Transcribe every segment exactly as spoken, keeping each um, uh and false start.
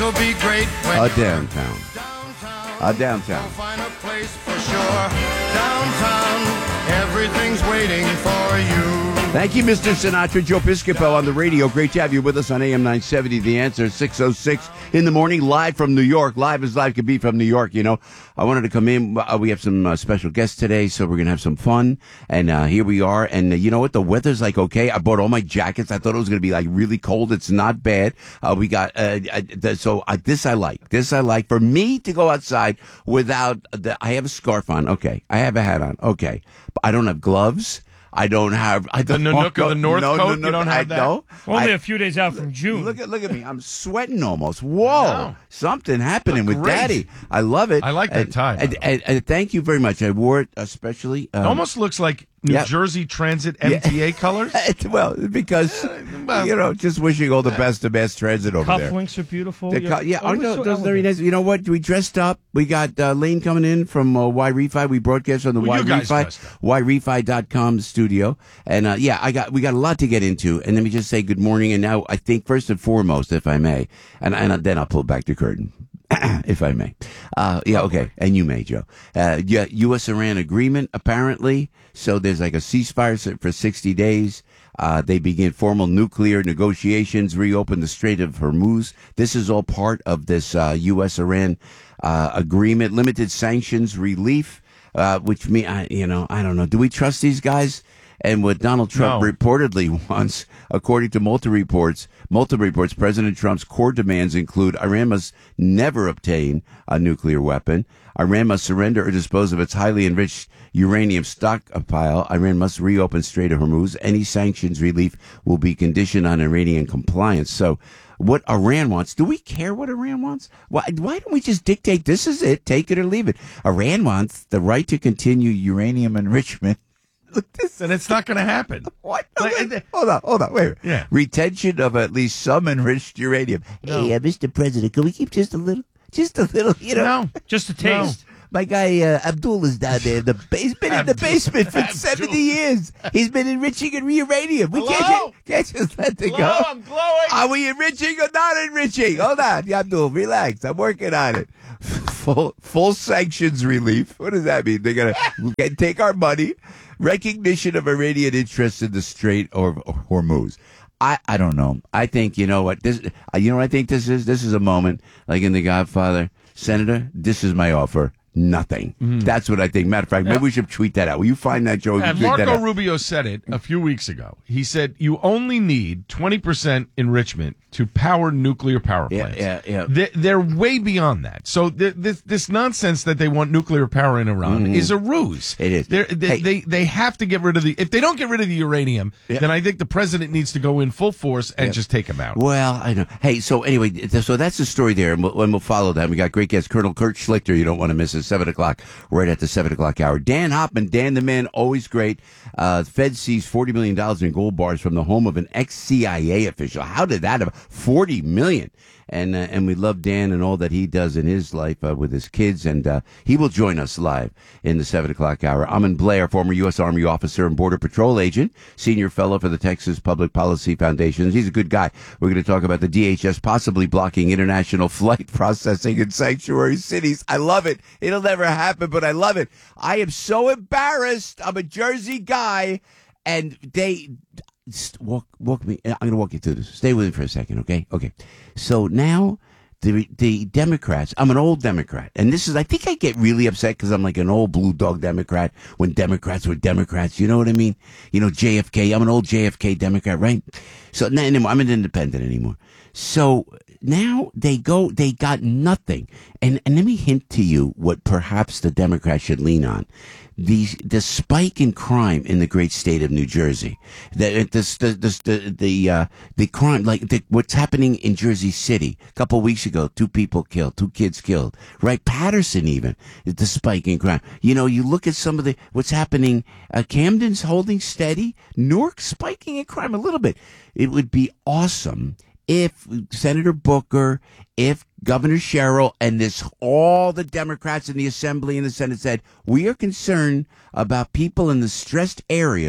will be great when Uh, you're downtown. downtown. Uh, downtown. You'll find a place for sure. Downtown, everything's waiting for you. Thank you, Mister Sinatra. Joe Piscopo on the radio. Great to have you with us on A M nine seventy. The Answer, six oh six in the morning, live from New York. Live as live can be from New York, you know. I wanted to come in. Uh, we have some uh, special guests today, so we're going to have some fun. And uh, here we are. And uh, you know what? The weather's like okay. I bought all my jackets. I thought it was going to be like really cold. It's not bad. Uh, we got, uh, uh, the, so uh, this I like. This I like. For me to go outside without, the, I have a scarf on. Okay. I have a hat on. Okay. But I don't have gloves. I don't have I the don't, Nanook of the North no, coat. No, no, you don't have I, that. No, Only I, a few days out from June. Look at look at me. I'm sweating almost. Whoa, Wow. something happening Look with great. Daddy. I love it. I like that and, tie, by And, the way. and, and thank you very much. I wore it especially. Um, It almost looks like New yeah. Jersey Transit M T A colors. well because you know, just wishing all the best to Mass Transit over there. Cufflinks are beautiful. The You're co- yeah, always aren't so those, those very elegant. nice? You know what? We dressed up. We got uh, Lane coming in from uh, Y Refi. We broadcast on the Well, Y you guys Refi, dressed up. Y Refi dot com studio. And uh, yeah, I got we got a lot to get into. And let me just say good morning. And now I think first and foremost, if I may, and, and then I'll pull back the curtain. If I may. Uh, yeah, okay. And you may, Joe. Uh, yeah, U S Iran agreement, apparently. So there's like a ceasefire for sixty days. Uh, they begin formal nuclear negotiations, reopen the Strait of Hormuz. This is all part of this uh, U S Iran uh, agreement. Limited sanctions relief, uh, which me, I, you know, I don't know. Do we trust these guys? And what Donald Trump No. reportedly wants, according to multiple reports, multiple reports, President Trump's core demands include Iran must never obtain a nuclear weapon. Iran must surrender or dispose of its highly enriched uranium stockpile. Iran must reopen Strait of Hormuz. Any sanctions relief will be conditioned on Iranian compliance. So what Iran wants, do we care what Iran wants? Why, why don't we just dictate this is it, take it or leave it? Iran wants the right to continue uranium enrichment. Look, this And it's not going to happen. what? Like, Wait, it- hold on, hold on, wait. Yeah. Retention of at least some enriched uranium. No. Hey, uh, Mister President, can we keep just a little, just a little, you know? No. Just a taste. My guy uh, Abdul is down there. In the ba- he's been in the Abdul. basement for Abdul. seventy years. He's been enriching in uranium. We can't, Hello? ju- can't just let it Hello, go. I'm glowing. Are we enriching or not enriching? Hold on, yeah, Abdul, relax. I'm working on it. Full full sanctions relief. What does that mean? They're gonna get- take our money. Recognition of Iranian interests in the Strait of Hormuz. I, I don't know. I think, you know what, this, uh, you know what I think this is? This is a moment, like in The Godfather. Senator, this is my offer. Nothing. That's what I think. Matter of fact, maybe we should tweet that out. Will you find that, Joe? You And tweet that Marco out. Rubio said it a few weeks ago. He said you only need twenty percent enrichment to power nuclear power Yeah, plants. yeah, yeah. They're, they're way beyond that. So th- this this nonsense that they want nuclear power in Iran is a ruse. It is. They're, they, Hey. they they have to get rid of the. If they don't get rid of the uranium, Yeah. then I think the president needs to go in full force and Yeah. just take them out. Well, I know. Hey, so anyway, th- so that's the story there, and we'll, and we'll follow that. We got great guest, Colonel Kurt Schlichter. You don't want to miss it. Seven o'clock, right at the seven o'clock hour. Dan Hoffman, Dan the man, always great. Uh, Fed seized forty million dollars in gold bars from the home of an ex-C I A official. How did that have forty million dollars? And uh, and we love Dan and all that he does in his life uh, with his kids, and uh, he will join us live in the seven o'clock hour. Amin Blair, former U S Army officer and Border Patrol agent, senior fellow for the Texas Public Policy Foundation. He's a good guy. We're going to talk about the D H S possibly blocking international flight processing in sanctuary cities. I love it. It'll never happen, but I love it. I am so embarrassed. I'm a Jersey guy, and they... Just walk, walk me. I'm going to walk you through this. Stay with me for a second, okay? Okay. So now the the Democrats. I'm an old Democrat, and this is. I think I get really upset because I'm like an old blue dog Democrat when Democrats were Democrats. You know what I mean? You know J F K. I'm an old J F K Democrat, right? So now anymore, I'm an independent anymore. So now they go. They got nothing, and and let me hint to you what perhaps the Democrats should lean on. The the spike in crime in the great state of New Jersey, the the the the the, uh, the crime like the, what's happening in Jersey City. A couple of weeks ago, two people killed, two kids killed. Right, Patterson even the spike in crime. You know, you look at some of the what's happening. Uh, Camden's holding steady. Newark spiking in crime a little bit. It would be awesome if Senator Booker, if Governor Sherrill, and this all the Democrats in the Assembly and the Senate said, we are concerned about people in the stressed areas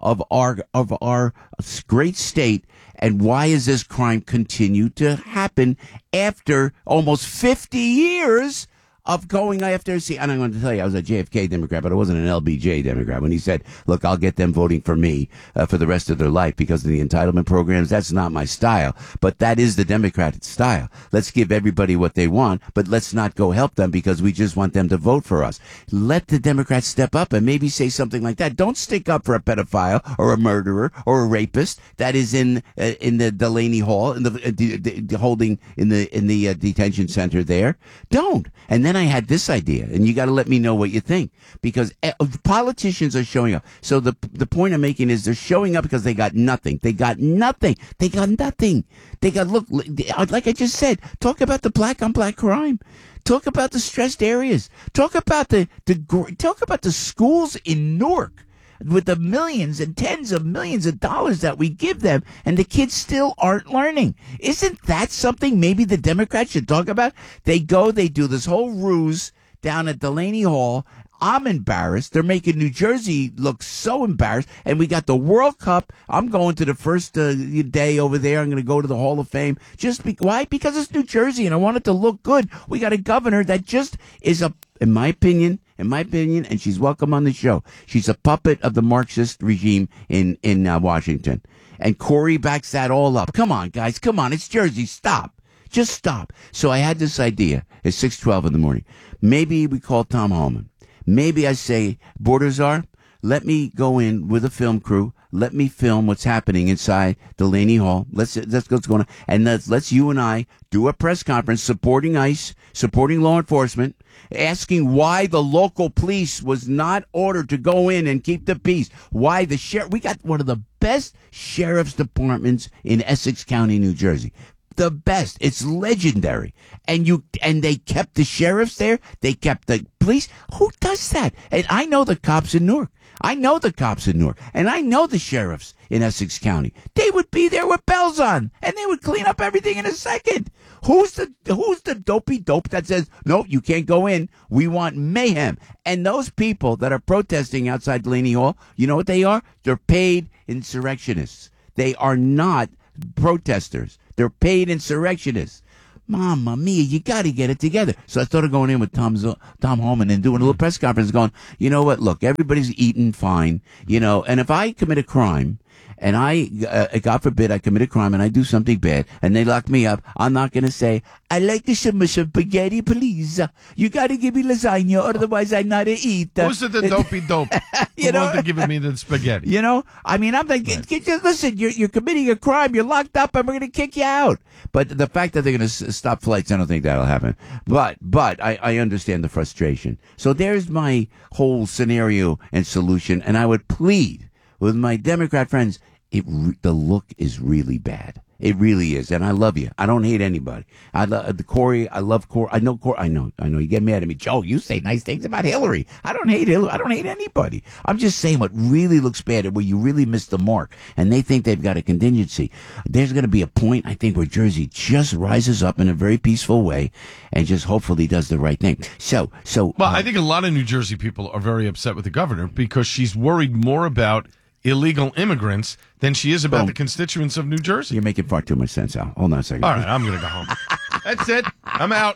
of our of our great state. And why is this crime continue to happen after almost fifty years of going after? See, and I'm going to tell you, I was a J F K Democrat, but I wasn't an L B J Democrat. When he said, look, I'll get them voting for me uh, for the rest of their life because of the entitlement programs, that's not my style. But that is the Democratic style. Let's give everybody what they want, but let's not go help them because we just want them to vote for us. Let the Democrats step up and maybe say something like that. Don't stick up for a pedophile or a murderer or a rapist that is in uh, in the Delaney Hall, in the, uh, the, the holding in the in the uh, detention center there. Don't. And then I had this idea, and you got to let me know what you think, because uh, politicians are showing up. So the the point I'm making is they're showing up because they got nothing. They got nothing. They got nothing. They got, look, like I just said, talk about the black on black crime. Talk about the stressed areas. Talk about the, the talk about the schools in Newark with the millions and tens of millions of dollars that we give them, and the kids still aren't learning. Isn't that something maybe the Democrats should talk about? They go, they do this whole ruse down at Delaney Hall. I'm embarrassed. They're making New Jersey look so embarrassed. And we got the World Cup. I'm going to the first uh, day over there. I'm going to go to the Hall of Fame. Just be- why? Because it's New Jersey, and I want it to look good. We got a governor that just is a, in my opinion, in my opinion, and she's welcome on the show, she's a puppet of the Marxist regime in, in uh, Washington. And Corey backs that all up. Come on, guys. Come on. It's Jersey. Stop. Just stop. So I had this idea. It's six twelve in the morning. Maybe we call Tom Homan. Maybe I say, Borderzar, let me go in with a film crew. Let me film what's happening inside Delaney Hall. Let's let's go what's going on, and let's let's you and I do a press conference supporting ICE, supporting law enforcement, asking why the local police was not ordered to go in and keep the peace. Why the sheriff? We got one of the best sheriff's departments in Essex County, New Jersey. The best. It's legendary. And you and they kept the sheriffs there. They kept the police. Who does that? And I know the cops in Newark. I know the cops in Newark. And I know the sheriffs in Essex County. They would be there with bells on, and they would clean up everything in a second. Who's the who's the dopey dope that says, no, you can't go in. We want mayhem. And those people that are protesting outside Delaney Hall, you know what they are? They're paid insurrectionists. They are not protesters. They're paid insurrectionists. Mamma mia, you got to get it together. So I started going in with Tom Z- Tom Homan and doing a little press conference going, you know what, look, everybody's eating fine, you know, and if I commit a crime, and I, uh, God forbid, I commit a crime and I do something bad and they lock me up, I'm not going to say, I like the some spaghetti, please. You got to give me lasagna, otherwise I'm not a eat. Who's the dopey dope? You Who know? wants to give me the spaghetti? You know, I mean, I'm like, Right. get, get, listen, you're, you're committing a crime, you're locked up, and we're going to kick you out. But the fact that they're going to s- stop flights, I don't think that'll happen. But, but I, I understand the frustration. So there's my whole scenario and solution, and I would plead with my Democrat friends, it re- the look is really bad. It really is, and I love you. I don't hate anybody. I love the Corey. I love Corey. I know Corey. I know. I know. You get mad at me, Joe. You say nice things about Hillary. I don't hate Hillary. I don't hate anybody. I'm just saying what really looks bad and where you really missed the mark. And they think they've got a contingency. There's going to be a point, I think, where Jersey just rises up in a very peaceful way and just hopefully does the right thing. So, so. Well, uh, I think a lot of New Jersey people are very upset with the governor because she's worried more about illegal immigrants than she is about Boom. the constituents of New Jersey. You're making far too much sense, Al. Hold on a second. All right, I'm going to go home. That's it. I'm out.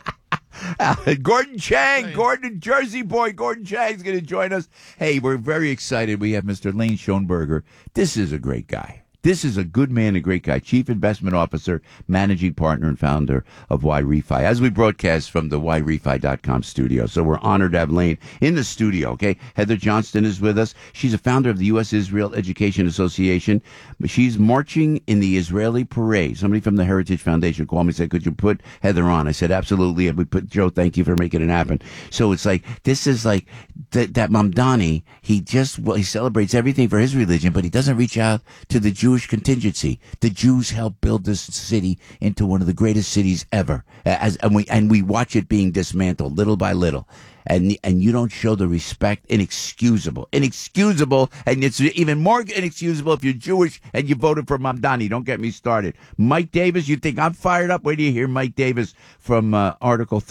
Gordon Chang, Gordon, Jersey boy, Gordon Chang's going to join us. Hey, we're very excited. We have Mister Lane Schoenberger. This is a great guy. This is a good man, a great guy, Chief Investment Officer, Managing Partner, and Founder of Y Refi, as we broadcast from the Y Refi dot com studio. So we're honored to have Lane in the studio, okay? Heather Johnston is with us. She's a founder of the U S Israel Education Association. She's marching in the Israeli parade. Somebody from the Heritage Foundation called me and said, could you put Heather on? I said, absolutely. And we put Joe, thank you for making it happen. So it's like, this is like th- that Mamdani, he just, well, he celebrates everything for his religion, but he doesn't reach out to the Jewish contingency. The Jews helped build this city into one of the greatest cities ever. As, and we, and we watch it being dismantled little by little. And, and you don't show the respect, inexcusable, inexcusable. And it's even more inexcusable if you're Jewish and you voted for Mamdani. Don't get me started. Mike Davis, you think I'm fired up? Wait till you hear Mike Davis from uh, Article three.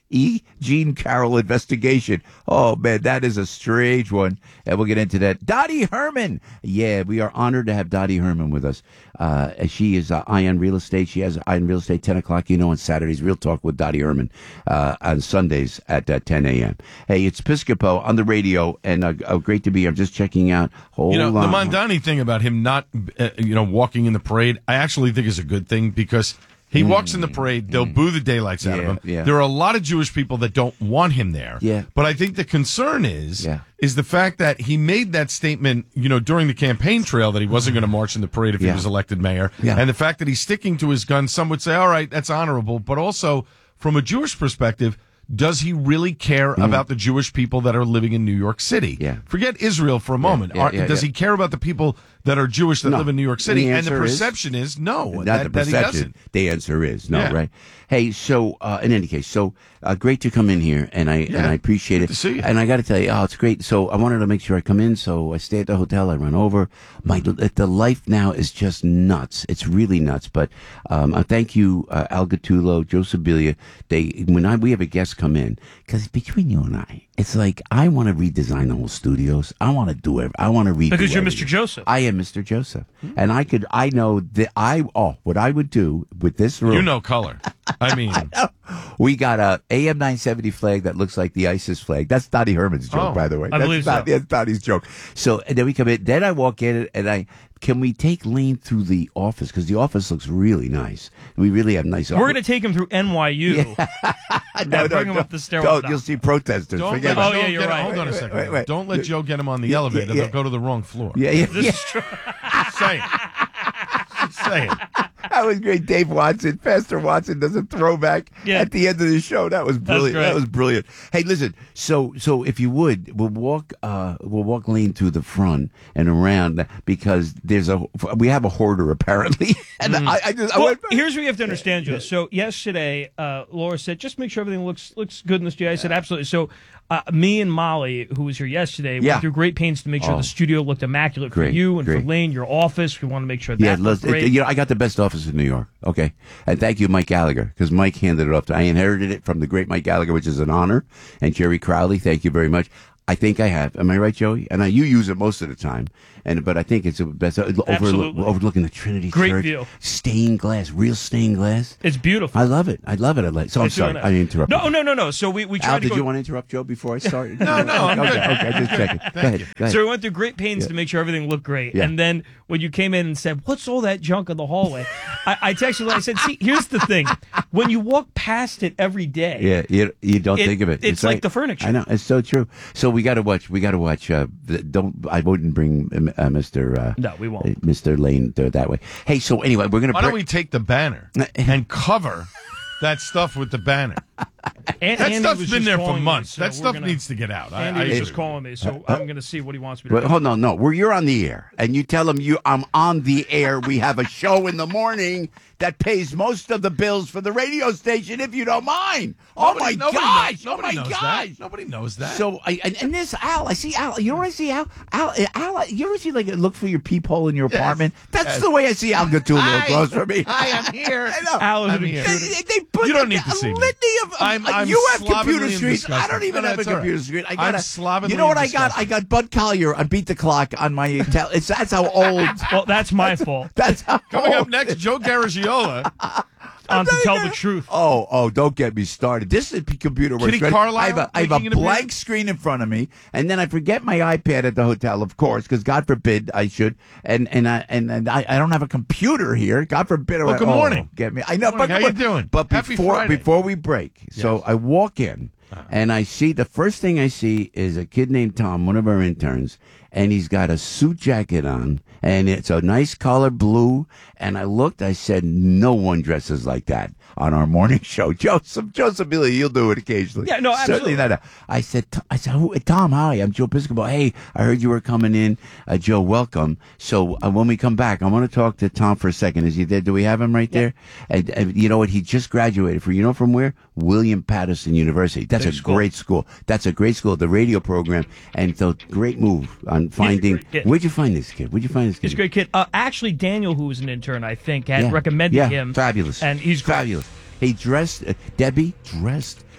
E. Jean Carroll investigation. Oh, man, that is a strange one. And we'll get into that. Dottie Herman. Yeah, we are honored to have Dottie Herman with us. Uh, she is uh, Ion Real Estate. She has Ion Real Estate ten o'clock, you know, on Saturdays. Real Talk with Dottie Herman uh, on Sundays at uh, ten a.m. Hey, it's Piscopo on the radio, and uh, oh, great to be here. I'm just checking out. Hold You know, on. the Mondani thing about him not, uh, you know, walking in the parade, I actually think is a good thing because he Mm. walks in the parade, they'll boo the daylights out Yeah, of him. yeah. There are a lot of Jewish people that don't want him there. Yeah. But I think the concern is Yeah. is the fact that he made that statement, you know, during the campaign trail that he wasn't going to march in the parade if Yeah. he was elected mayor. Yeah. And the fact that he's sticking to his guns, some would say, all right, that's honorable. But also, from a Jewish perspective, does he really care about the Jewish people that are living in New York City? Yeah. Forget Israel for a moment. yeah, Are- yeah, does yeah. he care about the people that are Jewish that No. live in New York City? The And the answer is- perception is, no, Not that, the that he perception. doesn't. The answer is no, Yeah. right? Hey, so uh, in any case, so uh, great to come in here, and I and Yeah. I appreciate it. Good to see you. And I got to tell you, oh, it's great. So I wanted to make sure I come in. So I stay at the hotel. I run over. My the life now is just nuts. It's really nuts. But um, uh, thank you, uh, Al Gattulo, Joe Sibilia. They when I we have a guest come in, because between you and I, it's like I want to redesign the whole studios. I want to do it. I want to redo Because you're everything. Mister Joseph. I am Mister Joseph, and I could. I know that I. Oh, what I would do with this room. You know color. I mean, We got a A M nine seventy flag that looks like the ISIS flag. That's Dottie Herman's joke, Oh, by the way. I that's believe not, so. That's Dottie's joke. So, and then we come in. Then I walk in, and I can we take Lane through the office because the office looks really nice. We really have nice. We're going to take him through N Y U. no, bring him no, up the stairwell. Don't, down. you'll see protesters. don't Forget let Oh, it. Joe yeah, you're get, right. hold on a Wait, second. wait, wait. Don't let Joe get him on the Yeah, elevator. yeah. They'll go to the wrong floor. Yeah, yeah, This yeah. is true. Say it. Say it. That was great. Dave Watson, Pastor Watson does a throwback Yeah. at the end of the show. That was brilliant. great. That was brilliant. Hey, listen. So, so if you would, we'll walk, uh, we'll walk Lane to the front and around because there's a, we have a hoarder apparently, and I, I just, I Well, went, here's what you have to understand, Joe. So yesterday, uh, Laura said, "Just make sure everything looks looks good in the studio." I said, "Absolutely." So, uh, me and Molly, who was here yesterday, Yeah. went through great pains to make sure Oh. the studio looked immaculate for Great, you and great. for Lane, your office. We want to make sure that yeah, looked let's, great. you know, I got the best office in New York. Okay, and thank you, Mike Gallagher, because Mike handed it off to. I inherited it from the great Mike Gallagher, which is an honor. And Jerry Crowley, thank you very much. I think I have. Am I right, Joey? And I, you use it most of the time. And but I think it's the best. Overlook, Absolutely. overlooking the Trinity Great Church. view. Stained glass, real stained glass. It's beautiful. I love it. I love it. I like. So I'm It's doing sorry. it. I interrupted. No, no, no, no. So we we tried Al, to did go. you want to interrupt Joe before I started? No, no, I'm okay, good. okay, just checking. Go ahead. Go ahead. So we went through great pains to make sure everything looked great. Yeah. And then when you came in and said, "What's all that junk in the hallway?" I, I texted you. I said, "See, here's the thing. When you walk past it every day, Yeah, you, you don't It- think of it. it's like right. the furniture. I know it's so true. So we got to watch. We got to watch. Uh, the, don't. I wouldn't bring um, uh, Mister Uh, No, we won't. uh, Mister Lane there that way. Hey, so anyway, we're gonna. Why don't break- we take the banner and cover that stuff with the banner? And That Andy stuff's was been just there for calling me, months. so that we're stuff gonna- needs to get out. I, Andy I was agree. just calling me, so I'm going to see what he wants me to Wait, do. hold on, no. Well, you're on the air, and you tell them you I'm on the air. We have a show in the morning that pays most of the bills for the radio station, if you don't mind. Oh Nobody- my nobody gosh! knows- Oh my nobody knows gosh! that. Nobody knows that. So, I, and, and this Al, I see Al. You know what I see Al? Al, Al. You ever see like look for your peephole in your apartment? That's Yes. the way I see Al Gattulo Hi. across from me. Hi, I'm here. I know. Al is I'm an here. They, intruder. they, they put You don't a, need to a see me. litany of. of I'm- uh, I'm you have slovenly computer and screens. I disgusting. don't even No, have a that's all computer right. screen. I I'm got a, slovenly You know what and I got? disgusting. I got Bud Collier on Beat the Clock on my. Tel- it's that's how old. Well, that's my fault. That's how Coming old. up next, Joe Garagiola. On to tell the truth. Oh, oh, don't get me started. This is computer works. Kitty Ready? Carlisle I have a, I have making a an blank appearance? screen in front of me, and then I forget my iPad at the hotel, of course, because God forbid I should. And and I and, and I, I don't have a computer here. God forbid. Well, I- good oh, morning. Get me? I know. Morning. But How you but- doing? But Happy before Friday. before we break, so Yes. I walk in, and I see the first thing I see is a kid named Tom, one of our interns, and he's got a suit jacket on, and it's a nice color blue. And I looked, I said, no one dresses like that on our morning show. Joseph, Joseph Billy, you'll do it occasionally. Yeah, no, Certainly absolutely. not. A, I said, I said, Who, Tom, hi, I'm Joe Piscopo. Hey, I heard you were coming in. Uh, Joe, welcome. So uh, when we come back, I want to talk to Tom for a second. Is he there? Do we have him right there? And, and you know what? He just graduated from, you know from where? William Patterson University. That's Big a school. great school. That's a great school, the radio program. And so great move on finding. great kid. Where'd you find this kid? Where'd you find this kid? He's a great kid. Uh, actually, Daniel, who was an intern, I think, had Yeah. recommended yeah. him. Fabulous. And he's great. fabulous. He dressed, uh, Debbie dressed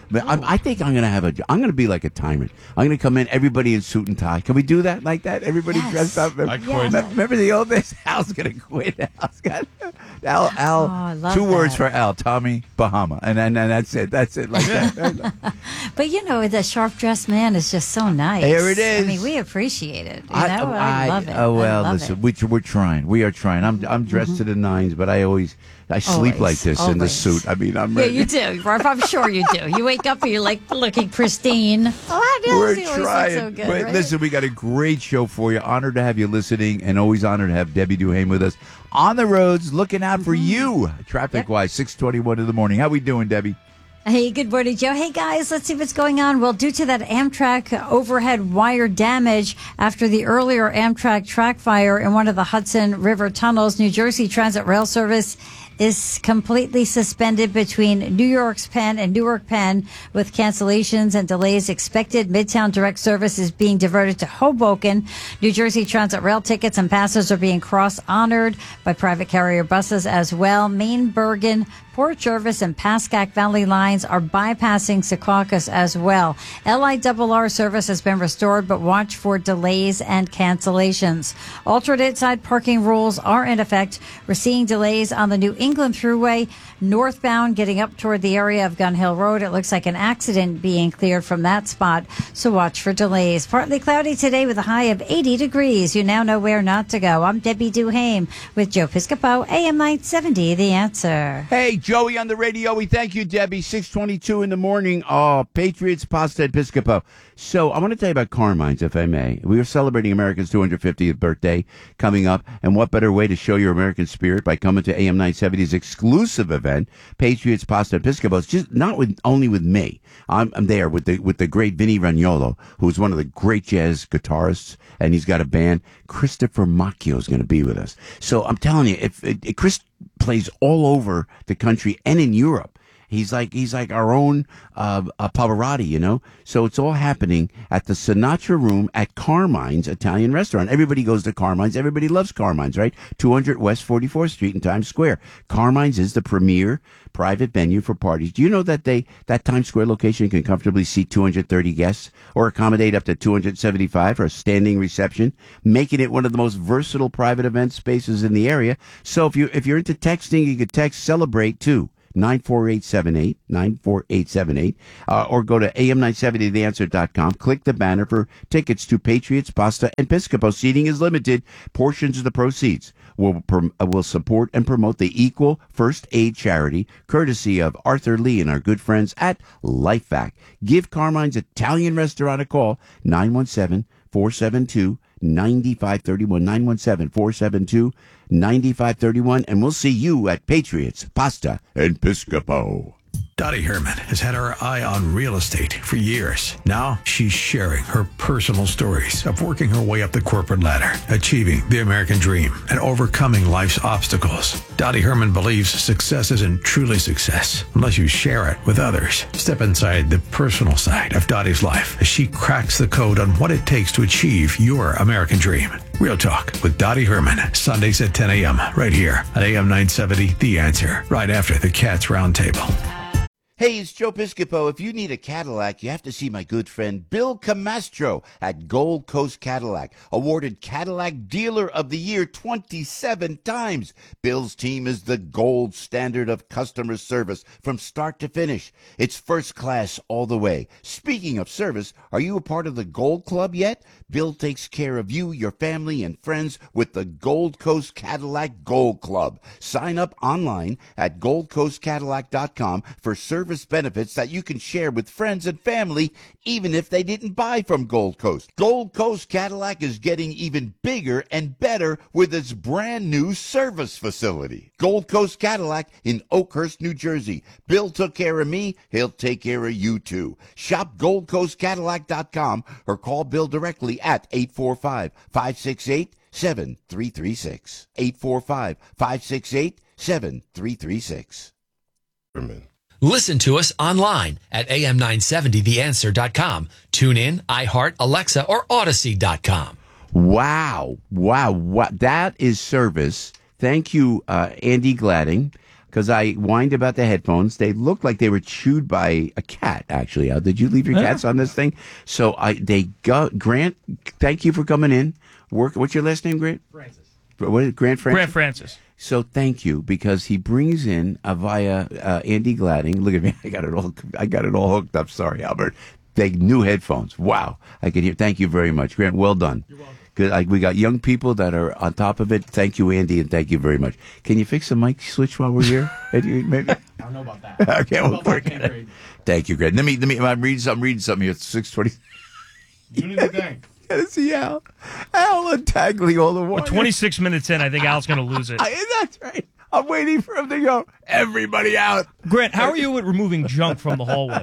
But I'm, I think I'm going to have a. I'm going to be like a tyrant. I'm going to come in, everybody in suit and tie. Can we do that like that? Everybody Yes. dressed up. I quit. Yes. Remember the old days? Al's going to quit. Al's got Al. Al. Oh, I love Two words that. for Al, Tommy Bahama, and then and that's it. That's it. Like that. But you know, the sharp dressed man is just so nice. There it I is. mean, we appreciate it. You know, I, love it. Oh well, I love listen, it. we, we're trying. We are trying. I'm I'm dressed to the nines, but I always I sleep Always, like this in the always. suit. I mean, I'm Yeah, ready. you do, Barb. I'm sure you do. You wake up and you're like looking pristine. Oh, I do. We're You always look trying. so good, but right? listen, we got a great show for you. Honored to have you listening, and always honored to have Debbie Duhame with us on the roads, looking out for you, traffic wise. Six twenty-one in the morning. How we doing, Debbie? Hey, good morning, Joe. Hey, guys, let's see what's going on. Well, due to that Amtrak overhead wire damage after the earlier Amtrak track fire in one of the Hudson River tunnels, New Jersey Transit Rail Service is completely suspended between New York's Penn and Newark Penn with cancellations and delays expected. Midtown direct service is being diverted to Hoboken. New Jersey Transit rail tickets and passes are being cross-honored by private carrier buses as well. Maine, Bergen, Port Jervis, and Pascack Valley lines are bypassing Secaucus as well. L I R R service has been restored, but watch for delays and cancellations. Alternate side parking rules are in effect. We're seeing delays on the New England Thruway northbound getting up toward the area of Gun Hill Road. It looks like an accident being cleared from that spot, so watch for delays. Partly cloudy today with a high of eighty degrees. You now know where not to go. I'm Debbie Duhame with Joe Piscopo, A M nine seventy, The Answer. Hey, Joey on the radio. We thank you, Debbie. six twenty-two in the morning. Oh, Patriots, Pasta, and Piscopo. So I want to tell you about Carmine's, if I may. We are celebrating America's two hundred fiftieth birthday coming up, and what better way to show your American spirit by coming to A M nine seventy's exclusive event, Patriots, Pasta, and Piscopo. It's just not with only with me. I'm, I'm there with the with the great Vinny Ragnolo, who's one of the great jazz guitarists, and he's got a band. Christopher Macchio is going to be with us. So I'm telling you, if, if Chris plays all over the country and in Europe. He's like he's like our own uh, uh, Pavarotti, you know. So it's all happening at the Sinatra Room at Carmine's Italian Restaurant. Everybody goes to Carmine's. Everybody loves Carmine's, right? two hundred West forty-fourth Street in Times Square. Carmine's is the premier private venue for parties. Do you know that they that Times Square location can comfortably seat two hundred thirty guests or accommodate up to two hundred seventy-five for a standing reception, making it one of the most versatile private event spaces in the area. So if you if you're into texting, you could text Celebrate too. nine four eight seven eight, nine four eight seven eight, uh, or go to A M nine seventy the answer dot com. Click the banner for tickets to Patriots, Pasta, and Piscopo. Seating is limited. Portions of the proceeds will, prom- uh, will support and promote the Equal First Aid Charity, courtesy of Arthur Lee and our good friends at LifeVac. Give Carmine's Italian Restaurant a call, nine one seven, four seven two, nine five three one, nine one seven, four seven two, nine five three one, and we'll see you at Patriots, Pasta, and Piscopo. Dottie Herman has had her eye on real estate for years. Now she's sharing her personal stories of working her way up the corporate ladder, achieving the American dream, and overcoming life's obstacles. Dottie Herman believes success isn't truly success unless you share it with others. Step inside the personal side of Dottie's life as she cracks the code on what it takes to achieve your American dream. Real Talk with Dottie Herman, Sundays at ten a.m. right here at A M nine seventy, The Answer, right after the Cats Roundtable. Hey, it's Joe Piscopo. If you need a Cadillac, you have to see my good friend Bill Camastro at Gold Coast Cadillac, awarded Cadillac Dealer of the Year twenty-seven times. Bill's team is the gold standard of customer service from start to finish. It's first class all the way. Speaking of service, are you a part of the Gold Club yet? Bill takes care of you, your family, and friends with the Gold Coast Cadillac Gold Club. Sign up online at gold coast cadillac dot com for service benefits that you can share with friends and family, even if they didn't buy from Gold Coast. Gold Coast Cadillac is getting even bigger and better with its brand new service facility. Gold Coast Cadillac in Oakhurst, New Jersey. Bill took care of me, he'll take care of you too. Shop gold coast cadillac dot com or call Bill directly at eight four five, five six eight, seven three three six. eight four five, five six eight, seven three three six. Listen to us online at A M nine seventy the answer dot com. Tune in, iHeart, Alexa, or Odyssey dot com. Wow. Wow. Wow. That is service. Thank you, uh, Andy Gladding. because I whined about the headphones. They looked like they were chewed by a cat, actually. Uh, did you leave your Yeah. cats on this thing? So I, they go, Grant, thank you for coming in. Work. What's your last name, Grant? Francis. What is it, Grant Francis? Grant Francis. So thank you, because he brings in uh, via uh, Andy Gladding. Look at me, I got it all. I got it all hooked up. Sorry, Albert. They new headphones. Wow, I can hear. Thank you very much, Grant. Well done. You're welcome. Good. I, we got young people that are on top of it. Thank you, Andy, and thank you very much. Can you fix the mic switch while we're here? Maybe. I don't know about that. Okay, we'll About work that on it. Thank you, Grant. Let me. Let me. I'm reading something. I'm reading something here. It's six twenty. Unity Bank. See Al. Al untangling all the Well, wires. twenty-six minutes in, I think Al's going to lose it. I, that's right. I'm waiting for him to go. Everybody out. Grant, how are you at removing junk from the hallway?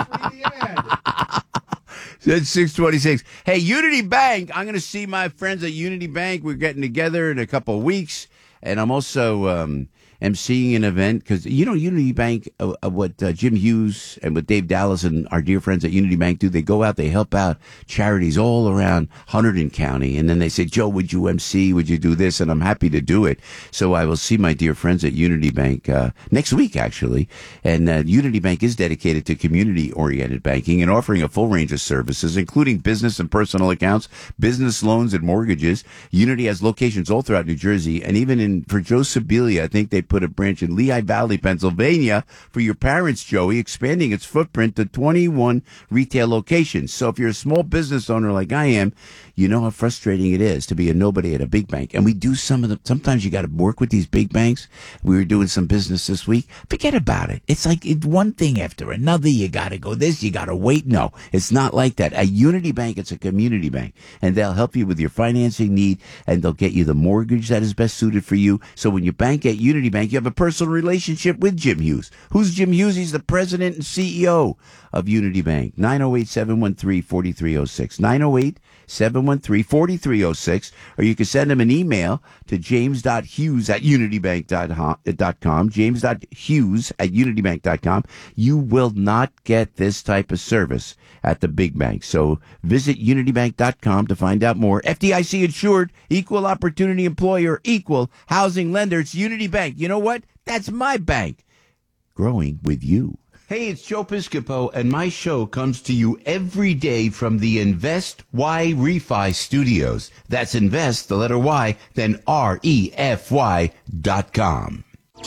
It's six twenty-six. Hey, Unity Bank. I'm going to see my friends at Unity Bank. We're getting together in a couple of weeks. And I'm also um, emceeing an event because, you know, Unity Bank, uh, uh, what uh, Jim Hughes and what Dave Dallas and our dear friends at Unity Bank do, they go out, they help out charities all around Hunterdon County. And then they say, Joe, would you M C? Would you do this? And I'm happy to do it. So I will see my dear friends at Unity Bank uh, next week, actually. And uh, Unity Bank is dedicated to community-oriented banking and offering a full range of services, including business and personal accounts, business loans and mortgages. Unity has locations all throughout New Jersey, and even in for Joe Sibilia, I think they put a branch in Lehigh Valley, Pennsylvania for your parents, Joey, expanding its footprint to twenty-one retail locations. So if you're a small business owner like I am, you know how frustrating it is to be a nobody at a big bank. And we do some of the, sometimes you got to work with these big banks. We were doing some business this week. Forget about it. It's like it's one thing after another. You got to go this, you got to wait. No, it's not like that. At Unity Bank, it's a community bank, and they'll help you with your financing need, and they'll get you the mortgage that is best suited for you. So when you bank at Unity Bank, you have a personal relationship with Jim Hughes. Who's Jim Hughes? He's the president and C E O of Unity Bank. nine oh eight, seven one three, four three oh six. nine oh eight, seven one three, four three oh six. Or you can send him an email to james.hughes at unitybank dot com. James.hughes at unitybank dot com. You will not get this type of service at the big bank. So visit unitybank dot com to find out more. F D I C insured, equal opportunity employer, equal housing lender. It's Unity Bank. You know what? That's my bank. Growing with you. Hey, it's Joe Piscopo, and my show comes to you every day from the Invest Y Refi Studios. That's Invest, the letter Y, then R E F Y dot com.